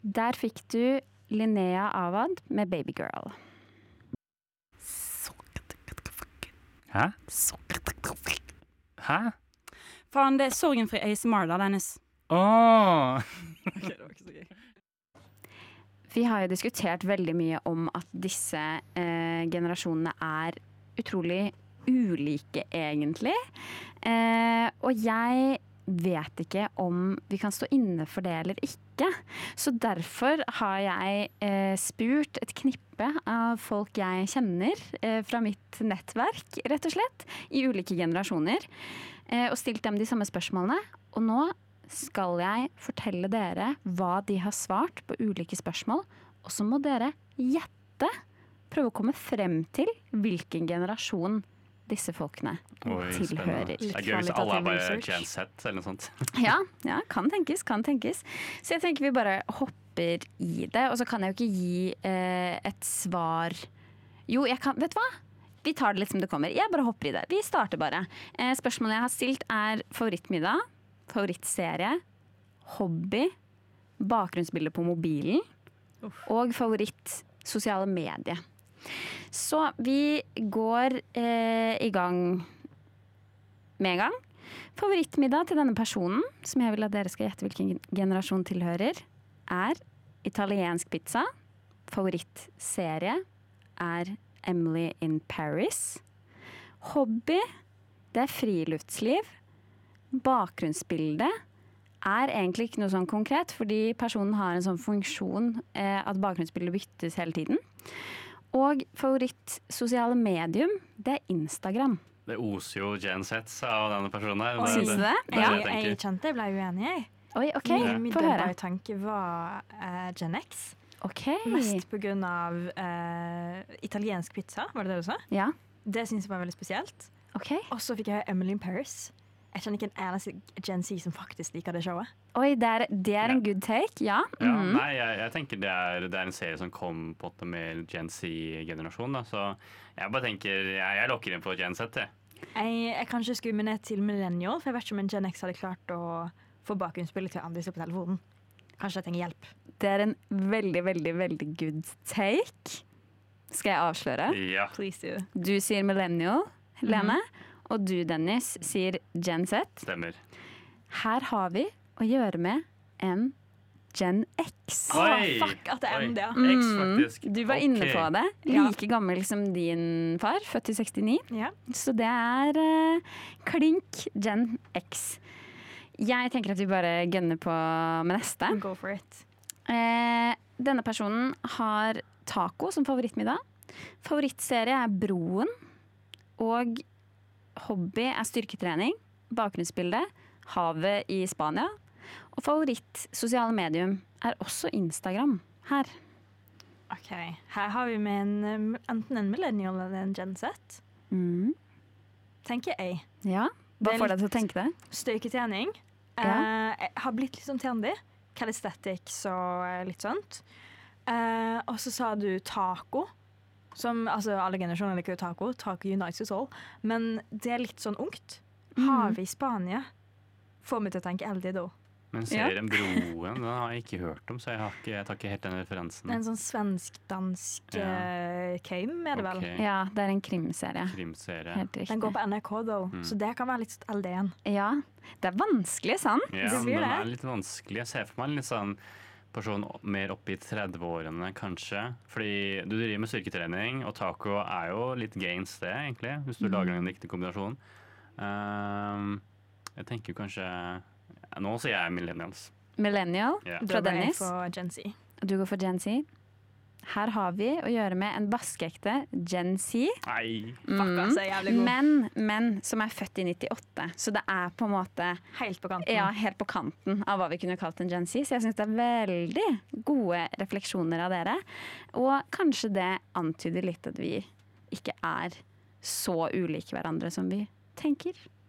Der fikk du Linnea Avad med Baby Girl. Hæ? Hæ? Faen, det sorgenfri ASMR da, Dennis. Åh! Ok, det var ikke så gøy. Vi har jo diskutert veldig mye om at disse generasjonene er utrolig ulike, egentlig. Og jeg vet ikke om vi kan stå inne for det eller ikke. Så derfor har jeg spurt et knippe av folk jeg kjenner fra mitt nettverk, rett og slett, i ulike generasjoner, og stilt dem de samme spørsmålene. Og nå skal jeg fortelle dere hva de har svart på ulike spørsmål, og så må dere gjette, prøve å komme frem til hvilken generasjon disse folkene tilhører. Det er gøy hvis alle er bare Gen Z eller noe sånt. Ja, kan tenkes. Så jeg tenker vi bare hopper i det, og så kan jeg jo ikke gi et svar. Jo, jeg kan, vet du hva? Vi tar det litt som det kommer. Jeg bare hopper i det. Vi starter bare. Spørsmålet jeg har stilt er favorittmiddag, favorittserie, hobby, bakgrunnsbilder på mobilen og favoritt sosiale medier. Så vi går i gang med en gang. Favorittmiddag til denne personen, som jeg vil at dere skal gjette hvilken generasjon tilhører, er italiensk pizza. Favorittserie er Emily in Paris. Hobby, det er friluftsliv. Bakgrunnsbilde er egentlig ikke noe sånn konkret, fordi personen har en sånn funksjon at bakgrunnsbildet byttes hele tiden. Og favoritt sosiale medium, det er Instagram. Det oser jo Gen Z av denne personen her. Synes du det? Ja, det jeg kjente jeg ble uenig, jeg. Oi, ok, Min få høre. tanke var Gen X. Ok. Mest på grunn av italiensk pizza, var det du sa? Ja, Det synes jeg var veldig spesielt. ok. Og så fikk jeg Emily in Paris. Jeg kjenner ikke en eneste Gen Z som faktisk liker det showet. Oi, det er en good take, ja. Ja, nei, jeg tenker det er en serie som kom på en måte med Gen Z-generasjonen, da, så jeg bare tenker, jeg lokker inn på Gen Z, jeg. Jeg kan ikke skue meg ned til millennial, for jeg vet ikke om en Gen X hadde klart å få bakgrunnsbildet til andre på telefonen. Kanskje jeg trenger hjelp. Det er en veldig, veldig, veldig good take. Skal jeg avsløre? Ja. Please do. Du sier millennial, Lene, og du, Dennis, sier Gen Z. Stemmer. Her har vi å gjøre med en Gen X. Oi! Fuck at det ender, ja. X, faktisk. Du var inne Ok. på det. Ja. Like gammel som din far, født i 69. Ja. Så det er klink Gen X. Jeg tenker at vi bare gønner på med neste. Go for it. Denne personen har taco som favorittmiddag. Favorittserie er Broen. Og hobby er styrketrening. Bakgrunnsbilde havet i Spania. Og favoritt sosiale medium er også Instagram her. Ok, her har vi med enten en millennial eller en Gen Z. Tenker jeg. Ja, Det hva er får deg til å tenke det? Støyketrening. Ja. Jeg har blitt litt sånn trendy. Calisthetics og litt sånt. Og så sa du taco. Som, altså alle generasjoner liker jo taco. Taco unites us all. Men det er litt sånn ungt. Havet i Spania får meg til å tenke El Dido. Men serien Broen, den har jeg ikke hørt om, så jeg tar ikke helt den referansen. Det er en sånn svensk-dansk game, er det vel? Ok. Ja, det er en krimserie. Krimserie. Helt riktig. Den går på NRK, though, så det kan være litt LD igjen. Ja, det er vanskelig, sant? Ja, Det blir den det. er litt vanskelig. Jeg ser for meg en litt sånn person mer opp i 30-årene, kanskje. Fordi du driver med styrketrening, og taco er jo litt gains det, egentlig, hvis du lager en riktig kombinasjon. Jeg tenker kanskje nå sier jeg millennials. Millennial Ja. fra Da går jeg Dennis. for Gen Z. Du går for Gen Z. Her har vi å gjøre med en vaskeekte Gen Z. Nei. Fuck, altså, jeg er jævlig god. Men som er født i 98. Så det er på en måte Helt på kanten. ja, helt på kanten av hva vi kunne kalt en Gen Z. Så jeg syns det er veldig gode refleksjoner av dere. Og kanskje det antyder litt at vi ikke er så ulike hverandre som vi tenker.